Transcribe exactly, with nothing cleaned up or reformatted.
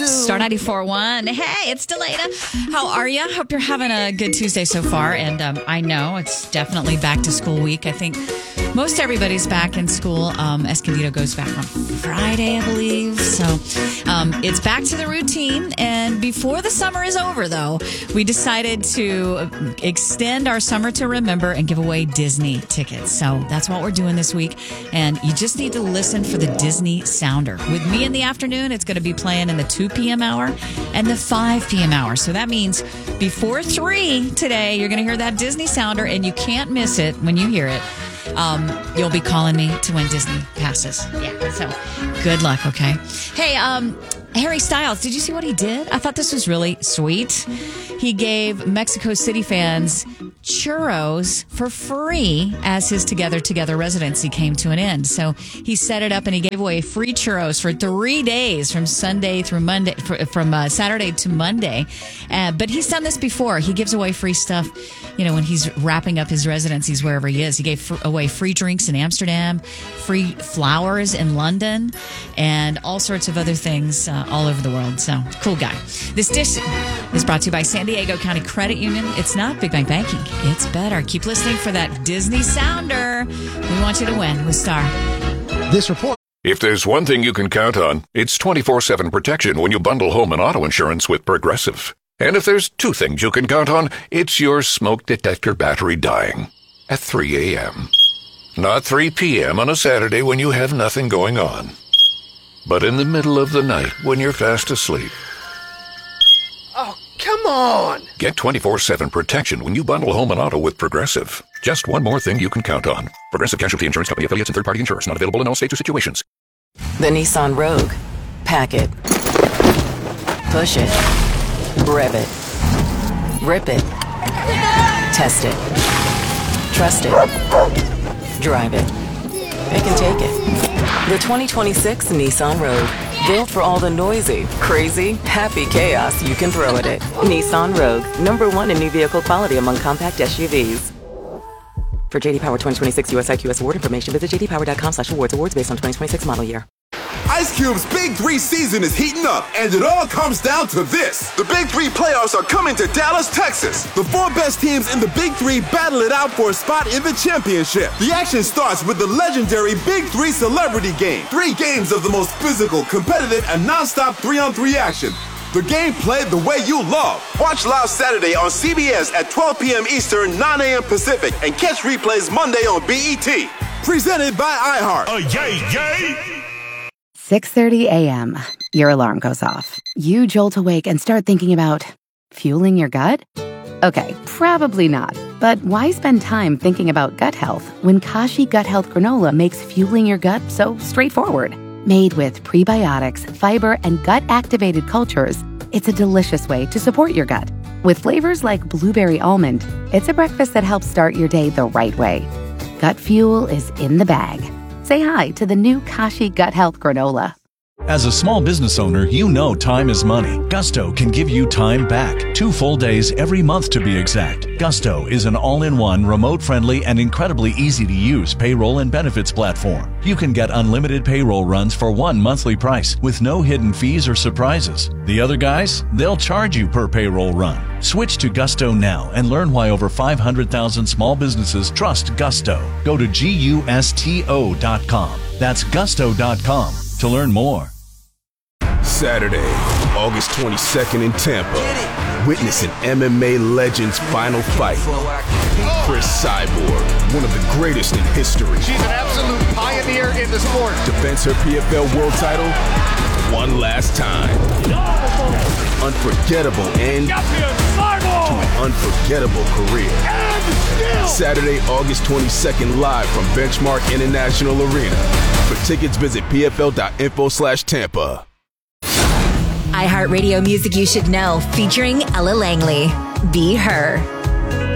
Star ninety-four point one. Hey, it's Delana. How are you? Hope you're having a good Tuesday so far. And um, I know it's definitely back to school week. I think most everybody's back in school. Um, Escondido goes back on Friday, I believe. So um, it's back to the routine. And before the summer is over, though, we decided to extend our Summer to Remember and give away Disney tickets. So that's what we're doing this week. And you just need to listen for the Disney Sounder. With me in the afternoon, it's going to be playing in the two p.m. hour and the five p.m. hour. So that means before three today, you're going to hear that Disney Sounder, and you can't miss it when you hear it. Um, you'll be calling me to win Disney passes. Yeah, so good luck, okay? Hey, um, Harry Styles, did you see what he did? I thought this was really sweet. He gave Mexico City fans churros for free as his Together Together residency came to an end. So he set it up and he gave away free churros for three days from Sunday through Monday, from uh, Saturday to Monday. Uh, but he's done this before. He gives away free stuff, you know, when he's wrapping up his residencies wherever he is. He gave fr- away free drinks in Amsterdam, free flowers in London, and all sorts of other things uh, all over the world. So, cool guy. This dish is brought to you by San Diego County Credit Union. It's not Big Bang Banking. It's better. Keep listening for that Disney Sounder. We want you to win with Star. This report. If there's one thing you can count on, it's twenty-four seven protection when you bundle home and auto insurance with Progressive. And if there's two things you can count on, it's your smoke detector battery dying at three a.m. Not three p.m. on a Saturday when you have nothing going on, but in the middle of the night when you're fast asleep. Oh, come on! Get twenty-four seven protection when you bundle home and auto with Progressive. Just one more thing you can count on. Progressive Casualty Insurance Company affiliates and third-party insurers. Not available in all states or situations. The Nissan Rogue. Pack it. Push it. Rev it. Rip it. Test it. Trust it. Drive it. It can take it. The twenty twenty-six Nissan Rogue. Built for all the noisy, crazy, happy chaos you can throw at it. Nissan Rogue. Number one in new vehicle quality among compact S U Vs. For J D Power twenty twenty-six U S I Q S award information, visit j d power dot com slash awards. Awards based on twenty twenty-six model year. Ice Cube's Big Three season is heating up, and it all comes down to this. The Big Three playoffs are coming to Dallas, Texas. The four best teams in the Big Three battle it out for a spot in the championship. The action starts with the legendary Big Three Celebrity Game. Three games of the most physical, competitive, and non-stop three-on-three action. The game played the way you love. Watch live Saturday on C B S at twelve p.m. Eastern, nine a.m. Pacific, and catch replays Monday on B E T. Presented by iHeart. Oh, yay, yay! six thirty a.m. Your alarm goes off. You jolt awake and start thinking about fueling your gut? Okay, probably not. But why spend time thinking about gut health when Kashi Gut Health Granola makes fueling your gut so straightforward? Made with prebiotics, fiber, and gut-activated cultures, it's a delicious way to support your gut. With flavors like blueberry almond, it's a breakfast that helps start your day the right way. Gut fuel is in the bag. Say hi to the new Kashi Gut Health Granola. As a small business owner, you know time is money. Gusto can give you time back. Two full days every month to be exact. Gusto is an all-in-one, remote-friendly, and incredibly easy-to-use payroll and benefits platform. You can get unlimited payroll runs for one monthly price with no hidden fees or surprises. The other guys, they'll charge you per payroll run. Switch to Gusto now and learn why over five hundred thousand small businesses trust Gusto. Go to gusto dot com. That's gusto dot com to learn more. Saturday, August twenty-second in Tampa. Witness an M M A legend's final fight. Chris Cyborg, one of the greatest in history. She's an absolute pioneer in the sport. Defends her P F L world title one last time. Unforgettable end to an unforgettable career. Saturday, August twenty-second, live from Benchmark International Arena. For tickets, visit p f l dot info slash Tampa. iHeartRadio Music You Should Know, featuring Ella Langley. Be Her.